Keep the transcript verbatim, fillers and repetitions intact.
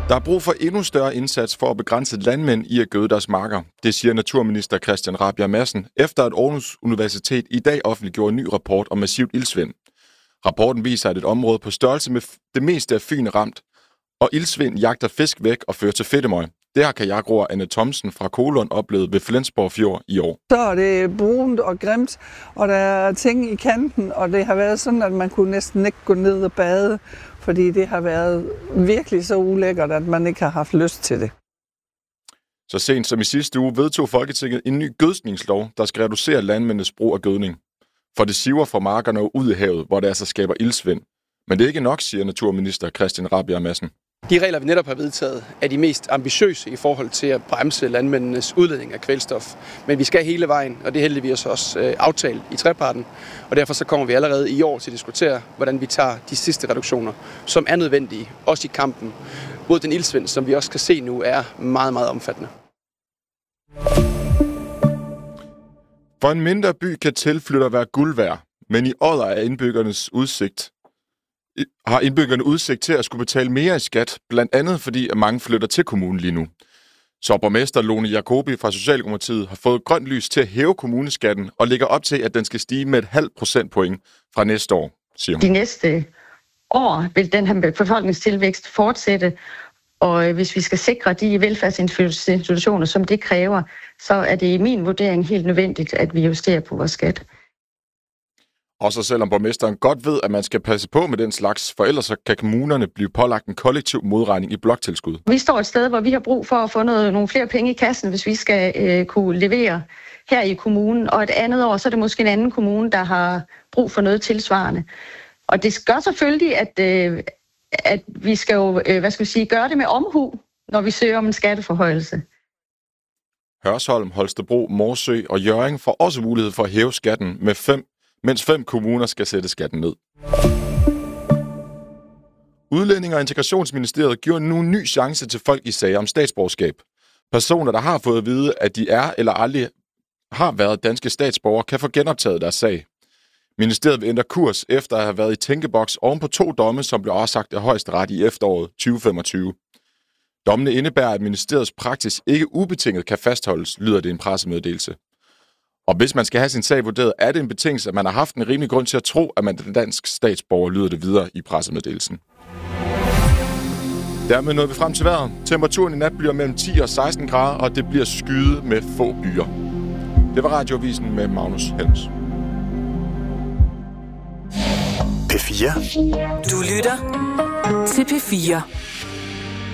Der er brug for endnu større indsats for at begrænse landmænd i at gøde deres marker. Det siger naturminister Christian Rabjerg Madsen, efter at Aarhus Universitet i dag offentliggjorde en ny rapport om massivt iltsvind. Rapporten viser, at et område på størrelse med det meste af Fyn er ramt, og iltsvind jagter fisk væk og fører til fedtemøg. Det har kajakroer Anne Thomsen fra Kolund oplevet ved Flensborg Fjord i år. Så er det brunt og grimt, og der er ting i kanten, og det har været sådan, at man kunne næsten ikke gå ned og bade, fordi det har været virkelig så ulækkert, at man ikke har haft lyst til det. Så sent som i sidste uge vedtog Folketinget en ny gødskningslov, der skal reducere landmændenes brug af gødning. For det siver fra markerne og ud i havet, hvor det altså skaber iltsvind. Men det er ikke nok, siger naturminister Christian Rabjerg Madsen. De regler, vi netop har vedtaget, er de mest ambitiøse i forhold til at bremse landmændenes udledning af kvælstof. Men vi skal hele vejen, og det er heldigvis også øh, aftalt i treparten. Og derfor så kommer vi allerede i år til at diskutere, hvordan vi tager de sidste reduktioner, som er nødvendige, også i kampen mod den iltsvind, som vi også kan se nu er meget, meget omfattende. For en mindre by kan tilflytter være guld værd, men i Odder er indbyggernes udsigt har indbyggerne udsigt til at skulle betale mere i skat, blandt andet fordi at mange flytter til kommunen lige nu. Så borgmester Lone Jacobi fra Socialdemokratiet har fået grønt lys til at hæve kommuneskatten og lægger op til, at den skal stige med et halvt procentpoint fra næste år, siger hun. De næste år vil den her befolkningstilvækst fortsætte, og hvis vi skal sikre de velfærdsinstitutioner, som det kræver, så er det i min vurdering helt nødvendigt, at vi justerer på vores skat. Også selvom borgmesteren godt ved, at man skal passe på med den slags, for ellers så kan kommunerne blive pålagt en kollektiv modregning i bloktilskud. Vi står et sted, hvor vi har brug for at få noget, nogle flere penge i kassen, hvis vi skal øh, kunne levere her i kommunen. Og et andet år, så er det måske en anden kommune, der har brug for noget tilsvarende. Og det gør selvfølgelig, at, øh, at vi skal jo, øh, hvad skal vi sige, gøre det med omhu, når vi søger om en skatteforhøjelse. Hørsholm, Holstebro, Morsø og Hjørring får også mulighed for at hæve skatten med fem mens fem kommuner skal sætte skatten ned. Udlænding- og Integrationsministeriet giver nu en ny chance til folk i sager om statsborgerskab. Personer, der har fået at vide, at de er eller aldrig har været danske statsborgere, kan få genoptaget deres sag. Ministeriet vil ændre kurs efter at have været i tænkeboks oven på to domme, som blev afsagt af Højesteret i efteråret tyve femogtyve. Dommene indebærer, at ministeriets praksis ikke ubetinget kan fastholdes, lyder det i en pressemeddelelse. Og hvis man skal have sin sag vurderet, er det en betingelse, at man har haft en rimelig grund til at tro, at man er dansk statsborger, lyder det videre i pressemeddelelsen. Dermed nåede vi frem til vejret. Temperaturen i nat bliver mellem ti og seksten grader, og det bliver skyet med få byer. Det var Radioavisen med Magnus Helms. P fire. Du lytter til P fire.